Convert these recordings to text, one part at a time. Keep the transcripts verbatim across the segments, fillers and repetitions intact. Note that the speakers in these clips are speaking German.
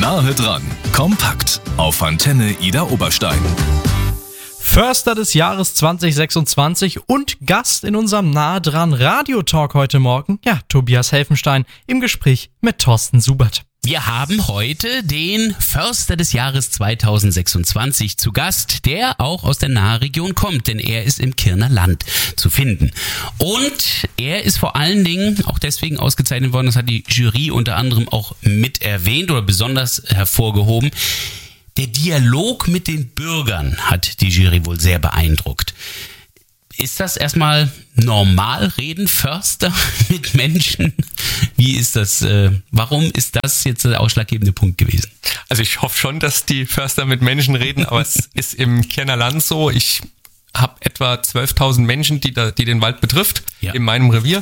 Nahe dran, kompakt auf Antenne Ida Oberstein. Förster des Jahres zwanzig sechsundzwanzig und Gast in unserem Nahe dran Radio-Talk heute Morgen, ja, Tobias Helfenstein im Gespräch mit Thorsten Subert. Wir haben heute den Förster des Jahres zwanzig sechsundzwanzig zu Gast, der auch aus der Nahregion kommt, denn er ist im Kirner Land zu finden. Und er ist vor allen Dingen auch deswegen ausgezeichnet worden, das hat die Jury unter anderem auch mit erwähnt oder besonders hervorgehoben. Der Dialog mit den Bürgern hat die Jury wohl sehr beeindruckt. Ist das erstmal normal, reden Förster mit Menschen? Wie ist das? Äh, warum ist das jetzt der ausschlaggebende Punkt gewesen? Also ich hoffe schon, dass die Förster mit Menschen reden, aber es ist im Kirner Land so. Ich habe etwa zwölftausend Menschen, die, da, die den Wald betrifft, ja, in meinem Revier.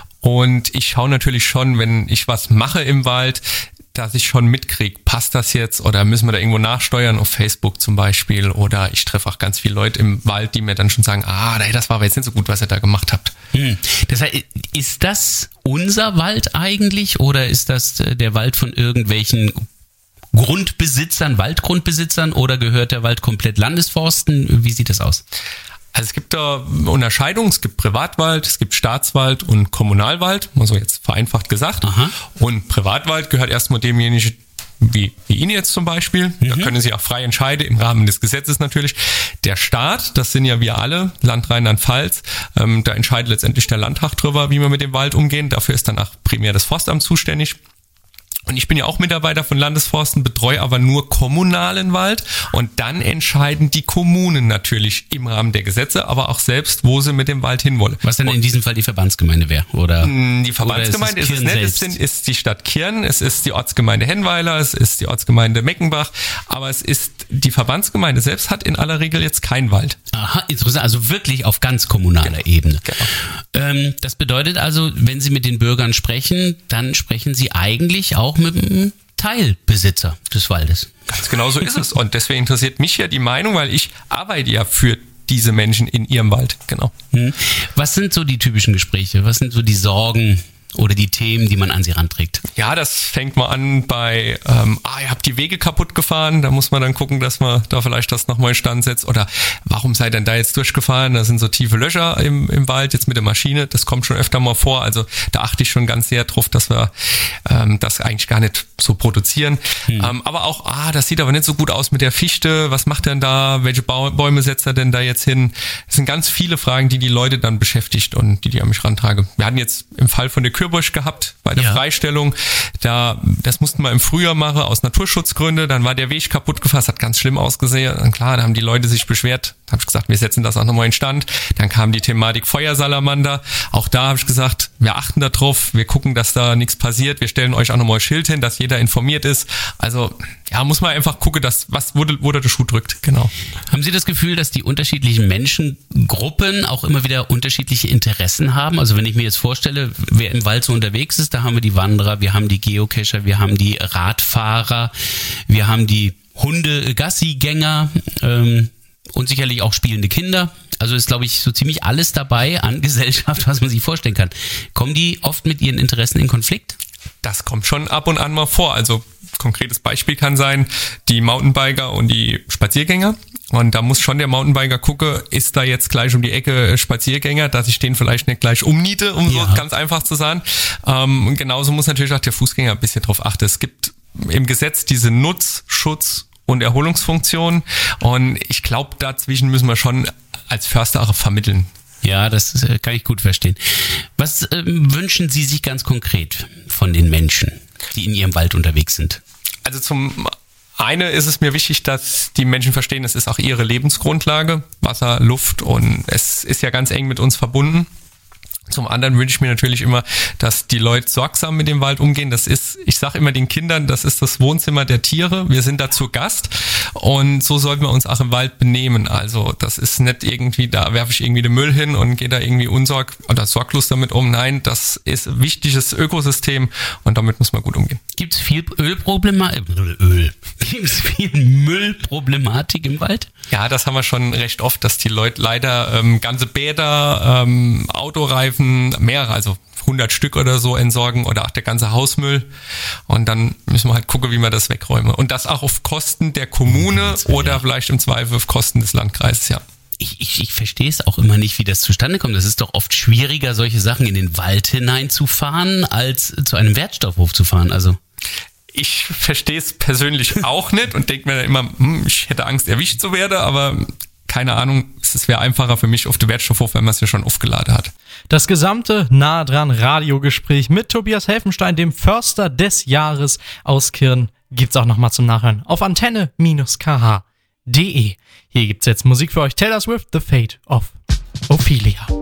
Und ich schaue natürlich schon, wenn ich was mache im Wald, dass ich schon mitkriege, passt das jetzt oder müssen wir da irgendwo nachsteuern, auf Facebook zum Beispiel, oder ich treffe auch ganz viele Leute im Wald, die mir dann schon sagen, ah, das war aber jetzt nicht so gut, was ihr da gemacht habt. Hm. Das heißt, ist das unser Wald eigentlich oder ist das der Wald von irgendwelchen Grundbesitzern, Waldgrundbesitzern, oder gehört der Wald komplett Landesforsten? Wie sieht das aus? Also es gibt da Unterscheidungen, es gibt Privatwald, es gibt Staatswald und Kommunalwald, also jetzt vereinfacht gesagt. Aha. Und Privatwald gehört erstmal demjenigen, wie, wie Ihnen jetzt zum Beispiel. Mhm. Da können Sie auch frei entscheiden, im Rahmen des Gesetzes natürlich. Der Staat, das sind ja wir alle, Land Rheinland-Pfalz, ähm, da entscheidet letztendlich der Landtag drüber, wie wir mit dem Wald umgehen. Dafür ist dann auch primär das Forstamt zuständig. Und ich bin ja auch Mitarbeiter von Landesforsten, betreue aber nur kommunalen Wald, und dann entscheiden die Kommunen natürlich im Rahmen der Gesetze, aber auch selbst, wo sie mit dem Wald hinwollen. Was denn und in diesem Fall die Verbandsgemeinde wäre? Oder die Verbandsgemeinde ist, ist es nicht, es sind, ist die Stadt Kirn, es ist die Ortsgemeinde Hennweiler, es ist die Ortsgemeinde Meckenbach, aber es ist die Verbandsgemeinde selbst hat in aller Regel jetzt keinen Wald. Aha, interessant, also wirklich auf ganz kommunaler genau. Ebene. Genau. Ähm, das bedeutet also, wenn Sie mit den Bürgern sprechen, dann sprechen Sie eigentlich auch mit einem Teilbesitzer des Waldes. Ganz genau so ist es. Und deswegen interessiert mich ja die Meinung, weil ich arbeite ja für diese Menschen in ihrem Wald. Genau. Hm. Was sind so die typischen Gespräche? Was sind so die Sorgen oder die Themen, die man an sie ranträgt? Ja, das fängt mal an bei, ähm, ah, ihr habt die Wege kaputt gefahren, da muss man dann gucken, dass man da vielleicht das nochmal in Stand setzt, oder warum seid ihr denn da jetzt durchgefahren, da sind so tiefe Löcher im, im Wald, jetzt mit der Maschine, das kommt schon öfter mal vor, also da achte ich schon ganz sehr drauf, dass wir ähm, das eigentlich gar nicht so produzieren, hm. ähm, aber auch, ah, das sieht aber nicht so gut aus mit der Fichte, was macht denn da, welche Bäume setzt er denn da jetzt hin? Das sind ganz viele Fragen, die die Leute dann beschäftigt und die die an mich rantragen. Wir hatten jetzt im Fall von der Kürbusch gehabt bei der ja. Freistellung. Da, das mussten wir im Frühjahr machen aus Naturschutzgründen. Dann war der Weg kaputt gefahren, hat ganz schlimm ausgesehen. Dann klar, da haben die Leute sich beschwert. Da habe ich gesagt, wir setzen das auch nochmal in Stand. Dann kam die Thematik Feuersalamander. Auch da habe ich gesagt, wir achten da drauf. Wir gucken, dass da nichts passiert. Wir stellen euch auch nochmal ein Schild hin, dass jeder informiert ist. Also ja, muss man einfach gucken, dass was wo, wo der Schuh drückt. Genau. Haben Sie das Gefühl, dass die unterschiedlichen Menschengruppen auch immer wieder unterschiedliche Interessen haben? Also wenn ich mir jetzt vorstelle, wer im Wald so unterwegs ist, da haben wir die Wanderer, wir haben die Geocacher, wir haben die Radfahrer, wir haben die Hunde-Gassi-Gänger ähm, und sicherlich auch spielende Kinder. Also ist, glaube ich, so ziemlich alles dabei an Gesellschaft, was man sich vorstellen kann. Kommen die oft mit ihren Interessen in Konflikt? Das kommt schon ab und an mal vor. Also konkretes Beispiel kann sein, die Mountainbiker und die Spaziergänger. Und da muss schon der Mountainbiker gucken, ist da jetzt gleich um die Ecke Spaziergänger, dass ich den vielleicht nicht gleich umniete, um ja. so ganz einfach zu sagen. Ähm, und genauso muss natürlich auch der Fußgänger ein bisschen drauf achten. Es gibt im Gesetz diese Nutz-, Schutz- und Erholungsfunktion. Und ich glaube, dazwischen müssen wir schon als Förster auch vermitteln. Ja, das kann ich gut verstehen. Was äh, wünschen Sie sich ganz konkret von den Menschen, die in ihrem Wald unterwegs sind? Also zum eine ist es mir wichtig, dass die Menschen verstehen, es ist auch ihre Lebensgrundlage, Wasser, Luft, und es ist ja ganz eng mit uns verbunden. Zum anderen wünsche ich mir natürlich immer, dass die Leute sorgsam mit dem Wald umgehen. Das ist, ich sage immer den Kindern, das ist das Wohnzimmer der Tiere. Wir sind da zu Gast und so sollten wir uns auch im Wald benehmen. Also das ist nicht irgendwie, da werfe ich irgendwie den Müll hin und gehe da irgendwie unsorg oder sorglos damit um. Nein, das ist ein wichtiges Ökosystem und damit muss man gut umgehen. Gibt es viel Ölproblematik? Öl. Gibt es viel Müllproblematik im Wald? Ja, das haben wir schon recht oft, dass die Leute leider ähm, ganze Bäder, ähm, Autoreifen, mehrere, also hundert Stück oder so entsorgen oder auch der ganze Hausmüll. Und dann müssen wir halt gucken, wie wir das wegräumen. Und das auch auf Kosten der Kommune oder vielleicht im Zweifel auf Kosten des Landkreises, ja. Ich, ich, ich verstehe es auch immer nicht, wie das zustande kommt. Das ist doch oft schwieriger, solche Sachen in den Wald hineinzufahren, als zu einem Wertstoffhof zu fahren. Also ich verstehe es persönlich auch nicht und denke mir dann immer, hm, ich hätte Angst, erwischt zu werden, aber keine Ahnung, es wäre einfacher für mich auf den Wertstoffhof, wenn man es ja schon aufgeladen hat. Das gesamte Nah dran Radiogespräch mit Tobias Helfenstein, dem Förster des Jahres aus Kirn, gibt's auch nochmal zum Nachhören auf antenne K H punkt de. Hier gibt's jetzt Musik für euch. Taylor Swift, The Fate of Ophelia.